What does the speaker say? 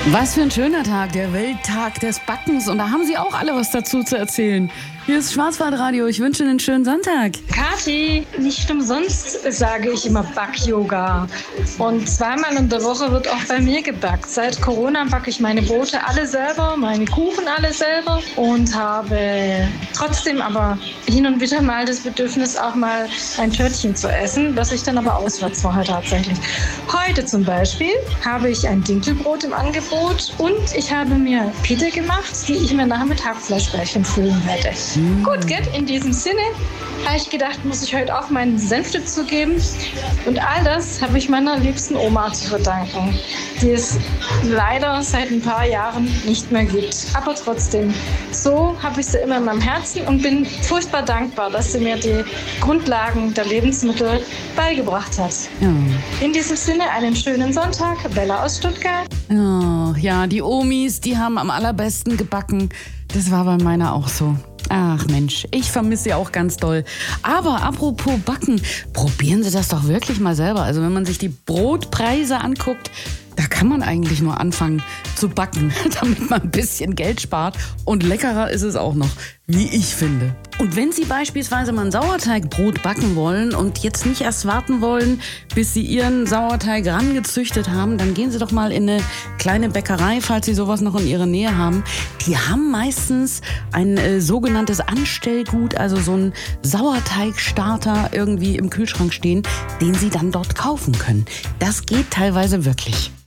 Was für ein schöner Tag, der Welttag des Backens. Und da haben Sie auch alle was dazu zu erzählen. Hier ist Schwarzwaldradio. Ich wünsche Ihnen einen schönen Sonntag. Kathi, nicht umsonst sage ich immer Back-Yoga. Und zweimal in der Woche wird auch bei mir gebackt. Seit Corona backe ich meine Brote alle selber, meine Kuchen alle selber und habe trotzdem aber hin und wieder mal das Bedürfnis, auch mal ein Törtchen zu essen, das ich dann aber auswärts mache tatsächlich. Heute zum Beispiel habe ich ein Dinkelbrot im Angebot und ich habe mir Pita gemacht, die ich mir nachher mit Hackfleischbällchen füllen werde. Gut, geht. In diesem Sinne habe ich gedacht, muss ich heute auch meinen Senf dazu geben. Und all das habe ich meiner liebsten Oma zu verdanken, die es leider seit ein paar Jahren nicht mehr gibt. Aber trotzdem, so habe ich sie immer in meinem Herzen und bin furchtbar dankbar, dass sie mir die Grundlagen der Lebensmittel beigebracht hat. Ja. In diesem Sinne einen schönen Sonntag. Bella aus Stuttgart. Oh, ja, die Omis, die haben am allerbesten gebacken. Das war bei meiner auch so. Ach Mensch, ich vermisse sie auch ganz doll. Aber apropos Backen, probieren Sie das doch wirklich mal selber. Also wenn man sich die Brotpreise anguckt, da kann man eigentlich nur anfangen zu backen, damit man ein bisschen Geld spart. Und leckerer ist es auch noch, wie ich finde. Und wenn Sie beispielsweise mal ein Sauerteigbrot backen wollen und jetzt nicht erst warten wollen, bis Sie Ihren Sauerteig rangezüchtet haben, dann gehen Sie doch mal in eine kleine Bäckerei, falls Sie sowas noch in Ihrer Nähe haben. Die haben meistens ein sogenanntes Anstellgut, also so einen Sauerteigstarter irgendwie im Kühlschrank stehen, den Sie dann dort kaufen können. Das geht teilweise wirklich.